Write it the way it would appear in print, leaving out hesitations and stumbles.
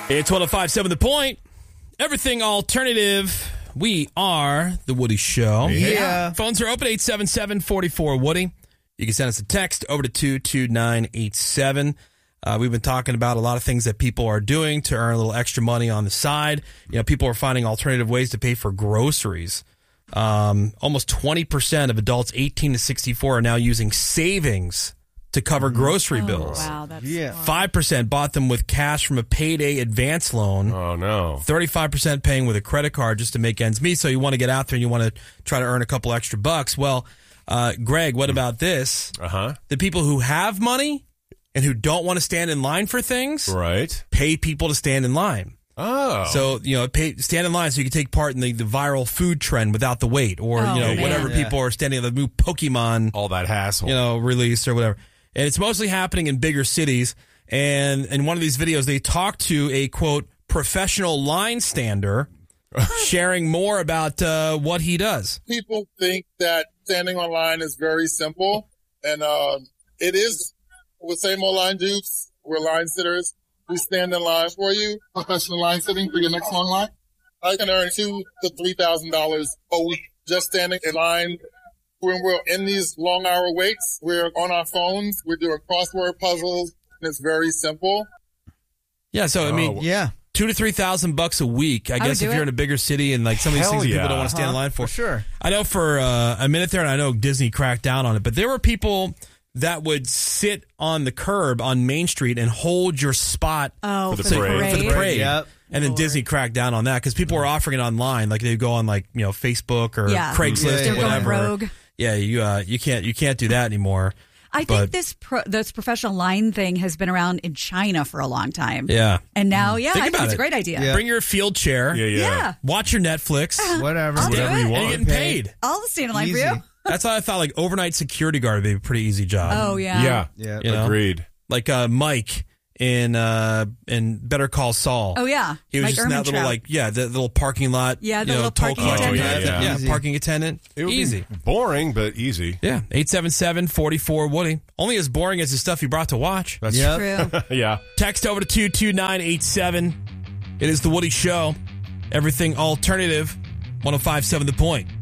It's 105.7 The Point. Everything alternative. We are The Woody Show. Yeah. Phones are open, 877-44-WOODY. You can send us a text over to 22987. We've been talking about a lot of things that people are doing to earn a little extra money on the side. You know, people are finding alternative ways to pay for groceries. Almost 20% of adults 18 to 64 are now using savings to cover grocery bills. Wow, that's 5% bought them with cash from a payday advance loan. Oh, no. 35% paying with a credit card just to make ends meet. So you want to get out there and you want to try to earn a couple extra bucks. Well, Greg, what about this? The people who have money and who don't want to stand in line for things, Right. pay people to stand in line. Oh. So, stand in line so you can take part in the viral food trend without the wait, or, man. whatever people are standing in the new Pokemon, all that hassle. release or whatever. And it's mostly happening in bigger cities. And in one of these videos, they talk to a, quote, professional line stander sharing more about what he does. People think that standing on line is very simple, and it is. With same old line dukes, we're line sitters. We stand in line for you. Professional line sitting for your next long line. I can earn $2,000 to $3,000 a week just standing in line. When we're in these long hour waits, we're on our phones. We're doing crossword puzzles, and it's very simple. Yeah, so $2,000 to $3,000 a week. I guess if you're in a bigger city and like some of these things that people don't want to stand in line for. Sure. I know for a minute there, and I know Disney cracked down on it, but there were people that would sit on the curb on Main Street and hold your spot for the for the parade. Yep. And then Disney cracked down on that because people were offering it online. Like they'd go on Facebook or Craigslist or whatever. Going rogue. Yeah, you can't do that anymore. I think this professional line thing has been around in China for a long time. Yeah. And now, I Think think about it's it. a great idea. Yeah. Bring your field chair. Yeah. Watch your Netflix. Whatever. I'll do Whatever it. you want. And you're getting paid. I'll stand in line for Easy. you. That's how I thought like overnight security guard would be a pretty easy job. Oh, yeah. Yeah. Yeah. You know? Agreed. Like Mike in Better Call Saul. Oh, yeah. He was Mike just in that little Ehrmantraut. the little parking lot. Yeah, the little toll parking collector attendant. guy. Yeah. Easy. Parking attendant. It would Easy. be boring, but easy. Yeah, 877-44-WOODY. Only as boring as the stuff you brought to watch. That's Yep. True. Yeah. Text over to 22987. It is The Woody Show. Everything alternative. 105.7 The Point.